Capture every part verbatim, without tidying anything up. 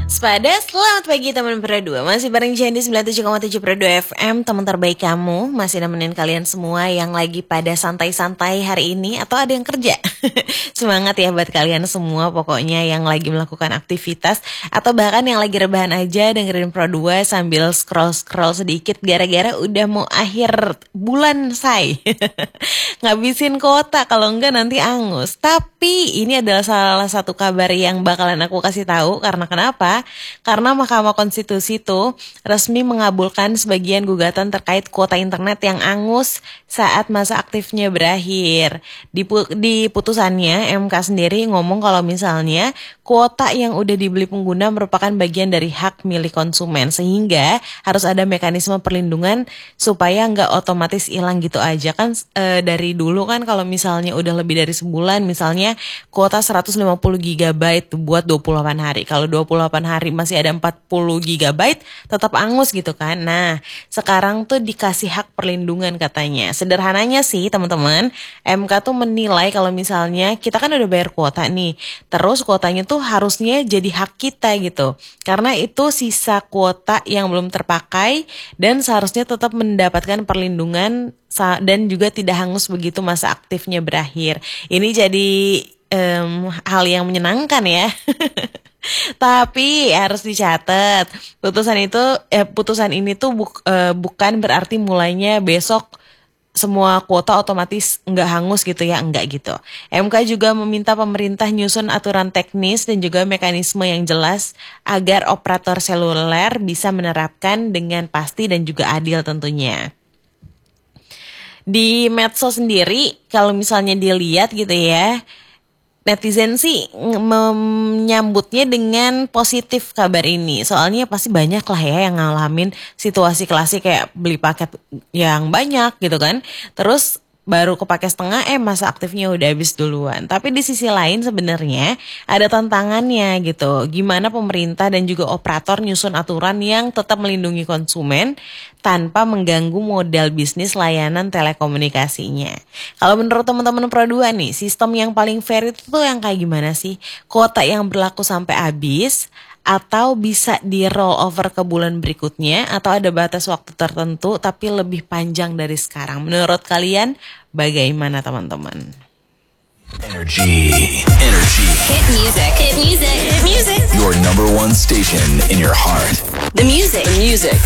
Sepada, selamat pagi teman Pro dua. Masih bareng Jendi sembilan puluh tujuh koma tujuh Pro dua F M, teman terbaik kamu. Masih nemenin kalian semua yang lagi pada santai-santai hari ini atau ada yang kerja. Semangat ya buat kalian semua pokoknya yang lagi melakukan aktivitas atau bahkan yang lagi rebahan aja dengerin Pro dua sambil scroll-scroll sedikit gara-gara udah mau akhir bulan say. Ngabisin kuota, kalau enggak nanti angus. Tapi ini adalah salah satu kabar yang bakalan aku kasih tahu. Karena kenapa? Karena Mahkamah Konstitusi tuh resmi mengabulkan sebagian gugatan terkait kuota internet yang angus saat masa aktifnya berakhir. Di, di putusannya M K sendiri ngomong kalau misalnya kuota yang udah dibeli pengguna merupakan bagian dari hak milik konsumen, sehingga harus ada mekanisme perlindungan supaya nggak otomatis hilang gitu aja kan. E, dari dulu kan kalau misalnya udah lebih dari sebulan, misalnya kuota seratus lima puluh giga byte buat dua puluh delapan hari, kalau dua puluh delapan hari masih ada empat puluh giga byte tetap angus gitu kan. Nah sekarang tuh dikasih hak perlindungan katanya. Sederhananya sih teman-teman, M K tuh menilai kalau misalnya kita kan udah bayar kuota nih, terus kuotanya tuh harusnya jadi hak kita gitu, karena itu sisa kuota yang belum terpakai dan seharusnya tetap mendapatkan perlindungan dan juga tidak hangus begitu masa aktifnya berakhir. Ini jadi um, hal yang menyenangkan ya. Tapi harus dicatat, putusan itu eh, putusan ini tuh buk, eh, bukan berarti mulainya besok semua kuota otomatis nggak hangus gitu ya, enggak gitu. M K juga meminta pemerintah nyusun aturan teknis dan juga mekanisme yang jelas agar operator seluler bisa menerapkan dengan pasti dan juga adil tentunya. Di medsos sendiri kalau misalnya dilihat gitu ya, netizen sih menyambutnya dengan positif kabar ini. Soalnya pasti banyak lah ya yang ngalamin situasi klasik kayak beli paket yang banyak gitu kan. Terus baru kepake setengah, eh masa aktifnya udah habis duluan. Tapi di sisi lain sebenarnya ada tantangannya gitu. Gimana pemerintah dan juga operator nyusun aturan yang tetap melindungi konsumen tanpa mengganggu modal bisnis layanan telekomunikasinya. Kalau menurut teman-teman Pro dua nih, sistem yang paling fair itu tuh yang kayak gimana sih? Kuota yang berlaku sampai habis, atau bisa di roll over ke bulan berikutnya, atau ada batas waktu tertentu tapi lebih panjang dari sekarang. Menurut kalian bagaimana teman-teman? Energy, energy. Hit music, hit music, hit music. Your number one station in your heart. The music, the music.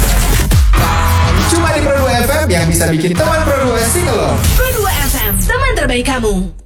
Cuma di Pro dua F M yang bisa bikin teman Pro dua single. Pro dua F M, teman terbaik kamu.